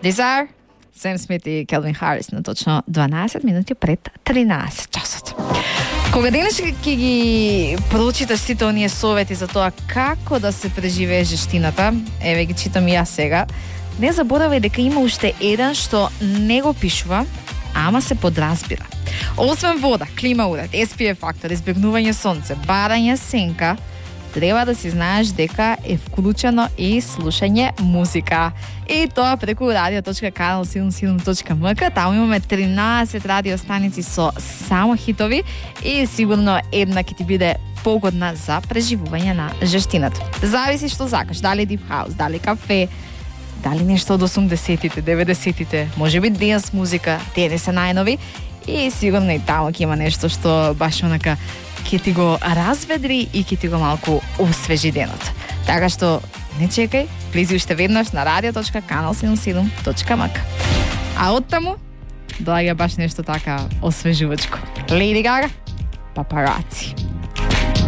Desire, Sam Smith и Келвин Харис на точно 12 минути пред 13 часот. Кога денес ќе ги прочиташ сите оние совети за тоа како да се преживее жештината, еве ги читам и јас сега, не заборавај дека има уште еден што не го пишува, ама се подразбира. Освен вода, клима уред, SPF фактор, избегнување сонце, барање сенка, треба да си знаеш дека е вклучено и слушање музика. И тоа преку radio.kanal77.mk. Таму имаме 13 радиостаници со само хитови и сигурно една ќе ти биде погодна за преживување на жештината. Зависи што сакаш, дали дип хаус, дали кафе, дали нешто од 80-тите, 90-тите, можеби денс музика, тие не се најнови и сигурно и таму ќе има нешто што баш онака ќе ти го разведри и ќе ти го малку освежи денот. Така што не чекај, влези уште веднаш на radio.kanal77.mk. А оттаму доаѓа баш нешто така освежувачко. Lady Gaga, Paparazzi.